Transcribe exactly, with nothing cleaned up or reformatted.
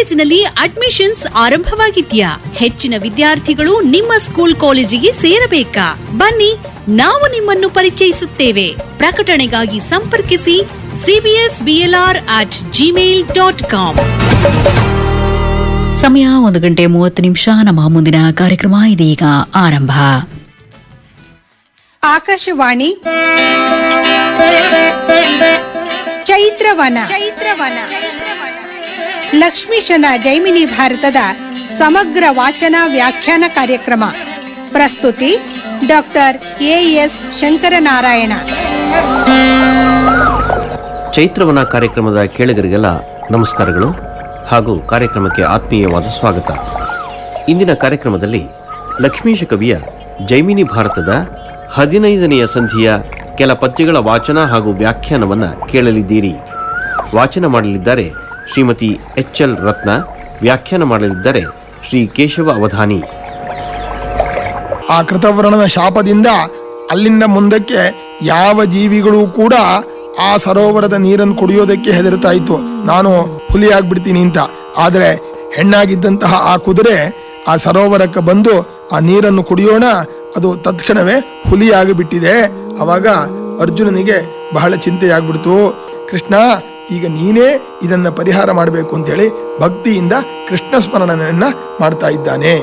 ಕಾಲೇಜಿನಲ್ಲಿ ಅಡ್ಮಿಷನ್ಸ್ ಆರಂಭವಾಗಿದ್ಯಾ? ಹೆಚ್ಚಿನ ವಿದ್ಯಾರ್ಥಿಗಳು ನಿಮ್ಮ ಸ್ಕೂಲ್ ಕಾಲೇಜಿಗೆ ಸೇರಬೇಕಾ? ಬನ್ನಿ, ನಾವು ನಿಮ್ಮನ್ನು ಪರಿಚಯಿಸುತ್ತೇವೆ. ಪ್ರಕಟಣೆಗಾಗಿ ಸಂಪರ್ಕಿಸಿ CBS BLR at Gmail dot com. ಸಮಯ ಒಂದು ಗಂಟೆ ಮೂವತ್ತು ನಿಮಿಷ. ನಮ್ಮ ಮುಂದಿನ ಕಾರ್ಯಕ್ರಮ ಇದೀಗ ಆರಂಭ. ಆಕಾಶವಾಣಿ ಚೈತ್ರವನ ಚೈತ್ರವನ ಲಕ್ಷ್ಮೀಶನ ಜೈಮಿನಿ ಭಾರತದ ಸಮಗ್ರ ವಾಚನ ವ್ಯಾಖ್ಯಾನ ಕಾರ್ಯಕ್ರಮ. ಪ್ರಸ್ತುತಿ ಡಾಕ್ಟರ್ ಎ ಎಸ್ ಶಂಕರನಾರಾಯಣ. ಚೈತ್ರವನ ಕಾರ್ಯಕ್ರಮದ ಕೇಳುಗರಿಗೆಲ್ಲ ನಮಸ್ಕಾರಗಳು ಹಾಗೂ ಕಾರ್ಯಕ್ರಮಕ್ಕೆ ಆತ್ಮೀಯವಾದ ಸ್ವಾಗತ. ಇಂದಿನ ಕಾರ್ಯಕ್ರಮದಲ್ಲಿ ಲಕ್ಷ್ಮೀಶ ಕವಿಯ ಜೈಮಿನಿ ಭಾರತದ ಹದಿನೈದನೆಯ ಸಂಧಿಯ ಕೆಲ ಪದ್ಯಗಳ ವಾಚನ ಹಾಗೂ ವ್ಯಾಖ್ಯಾನವನ್ನು ಕೇಳಲಿದ್ದೀರಿ. ವಾಚನ ಮಾಡಲಿದ್ದಾರೆ ಶ್ರೀಮತಿ ಎಚ್ ಎಲ್ ರತ್ನ, ವ್ಯಾಖ್ಯಾನ ಮಾಡಲಿದ್ದಾರೆ ಶ್ರೀ ಕೇಶವ ಅವಧಾನಿ. ಆ ಕೃತವರ್ಣನ ಶಾಪದಿಂದ ಅಲ್ಲಿಂದ ಮುಂದಕ್ಕೆ ಯಾವ ಜೀವಿಗಳು ಕೂಡ ಆ ಸರೋವರದ ನೀರನ್ನು ಕುಡಿಯೋದಕ್ಕೆ ಹೆದರ್ತಾ ಇತ್ತು, ನಾನು ಹುಲಿ ಆಗ್ಬಿಡ್ತೀನಿ ಅಂತ. ಆದರೆ ಹೆಣ್ಣಾಗಿದ್ದಂತಹ ಆ ಕುದುರೆ ಆ ಸರೋವರಕ್ಕೆ ಬಂದು ಆ ನೀರನ್ನು ಕುಡಿಯೋಣ, ಅದು ತತ್ಕ್ಷಣವೇ ಹುಲಿಯಾಗಿಬಿಟ್ಟಿದೆ. ಅವಾಗ ಅರ್ಜುನನಿಗೆ ಬಹಳ ಚಿಂತೆಯಾಗ್ಬಿಡ್ತು. ಕೃಷ್ಣ, ಈಗ ನೀನೇ ಇದನ್ನ ಪರಿಹಾರ ಮಾಡಬೇಕು ಅಂತೇಳಿ ಭಕ್ತಿಯಿಂದ ಕೃಷ್ಣ ಸ್ಮರಣೆಯನ್ನ ಮಾಡ್ತಾ ಇದ್ದಾನೆ.